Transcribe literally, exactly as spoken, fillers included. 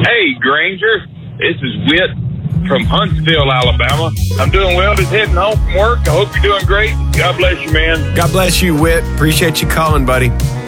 Hey, Granger, this is Whit from Huntsville, Alabama. I'm doing well, just heading home from work. I hope you're doing great. God bless you, man. God bless you, Whit. Appreciate you calling, buddy.